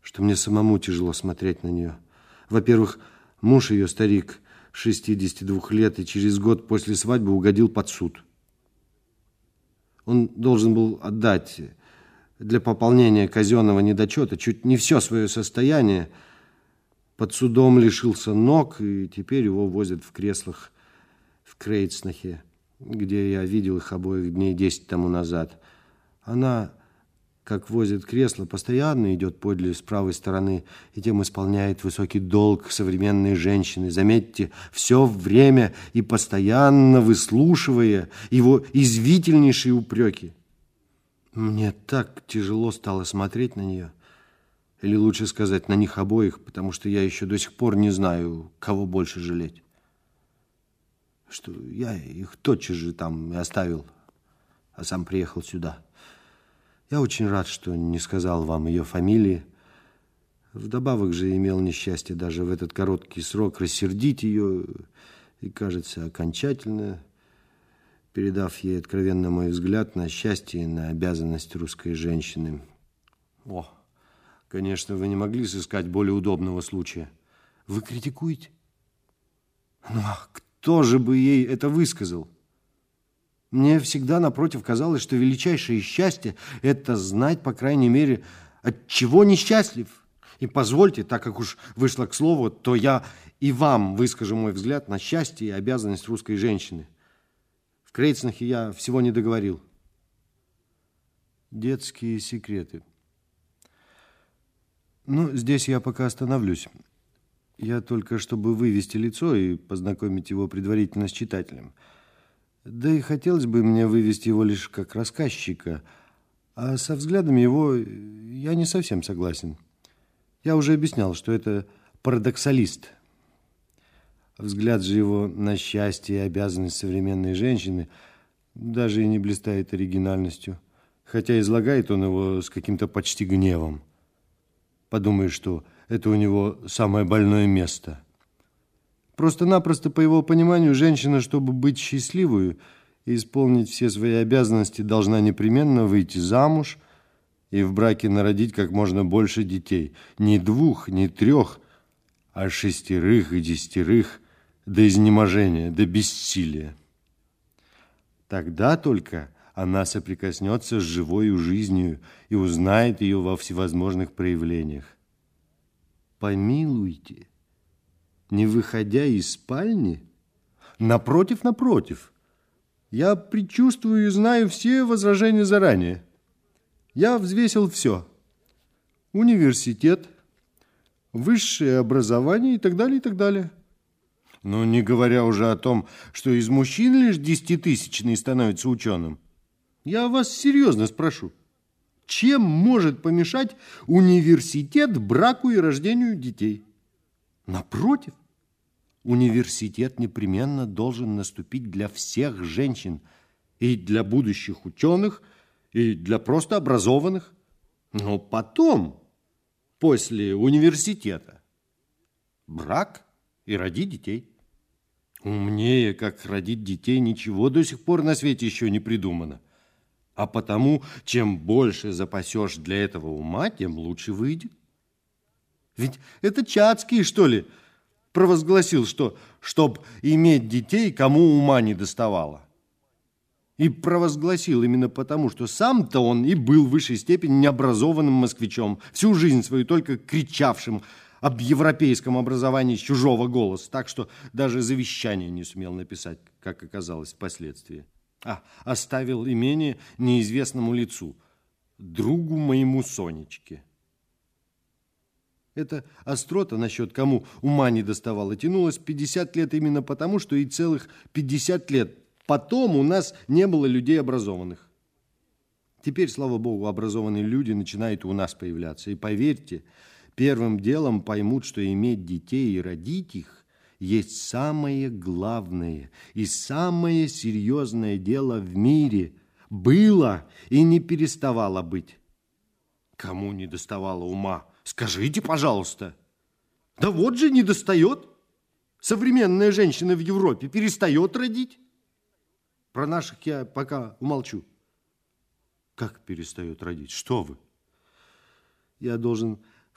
что мне самому тяжело смотреть на нее. Во-первых, муж ее, старик, 62 лет, и через год после свадьбы угодил под суд. Он должен был отдать для пополнения казенного недочета чуть не все свое состояние. Под судом лишился ног, и теперь его возят в креслах в Крейцнахе, где я видел их обоих дней 10 тому назад. Она, как возит кресло, постоянно идет подле с правой стороны и тем исполняет высокий долг современной женщины. Заметьте, все время и постоянно выслушивая его извительнейшие упреки. Мне так тяжело стало смотреть на нее, или лучше сказать, на них обоих, потому что я еще до сих пор не знаю, кого больше жалеть. Что я их тотчас же там и оставил, а сам приехал сюда. Я очень рад, что не сказал вам ее фамилии. Вдобавок же имел несчастье даже в этот короткий срок рассердить ее и, кажется, окончательно, передав ей откровенно мой взгляд на счастье и на обязанность русской женщины. О, конечно, вы не могли сыскать более удобного случая. Вы критикуете? Ну, а кто же бы ей это высказал? Мне всегда, напротив, казалось, что величайшее счастье – это знать, по крайней мере, от чего несчастлив. И позвольте, так как уж вышло к слову, то я и вам выскажу мой взгляд на счастье и обязанность русской женщины. В Крейцнахе я всего не договорил. Детские секреты. Ну, здесь я пока остановлюсь. Я только, чтобы вывести лицо и познакомить его предварительно с читателем. Да и хотелось бы мне вывести его лишь как рассказчика, а со взглядами его я не совсем согласен. Я уже объяснял, что это парадоксалист. Взгляд же его на счастье и обязанность современной женщины даже и не блистает оригинальностью, хотя излагает он его с каким-то почти гневом. Подумаешь, что это у него самое больное место. Просто-напросто, по его пониманию, женщина, чтобы быть счастливой и исполнить все свои обязанности, должна непременно выйти замуж и в браке народить как можно больше детей. Не 2, не 3, а 6 и 10, до изнеможения, до бессилия. Тогда только она соприкоснется с живою жизнью и узнает ее во всевозможных проявлениях. Помилуйте, не выходя из спальни? Напротив, напротив. Я предчувствую и знаю все возражения заранее. Я взвесил все. Университет, высшее образование и так далее, и так далее. Ну, не говоря уже о том, что из мужчин лишь 10-тысячный становится ученым. Я вас серьезно спрошу. Чем может помешать университет браку и рождению детей? Напротив, университет непременно должен наступить для всех женщин, и для будущих ученых, и для просто образованных. Но потом, после университета, брак и родить детей. Умнее, как родить детей, ничего до сих пор на свете еще не придумано. А потому, чем больше запасешь для этого ума, тем лучше выйдет. Ведь это Чацкий, что ли, провозгласил, что, чтоб иметь детей, кому ума не доставало. И провозгласил именно потому, что сам-то он и был в высшей степени необразованным москвичом, всю жизнь свою только кричавшим об европейском образовании с чужого голоса, так что даже завещание не сумел написать, как оказалось впоследствии. А оставил имение неизвестному лицу, другу моему Сонечке. Эта острота насчет кому ума не доставало тянулась 50 лет именно потому, что и целых 50 лет потом у нас не было людей образованных. Теперь, слава богу, образованные люди начинают у нас появляться. И поверьте, первым делом поймут, что иметь детей и родить их есть самое главное и самое серьезное дело в мире. Было и не переставало быть. Кому не доставало ума? Скажите, пожалуйста. Да вот же не достает. Современная женщина в Европе перестает родить. Про наших я пока умолчу. Как перестает родить? Что вы? Я должен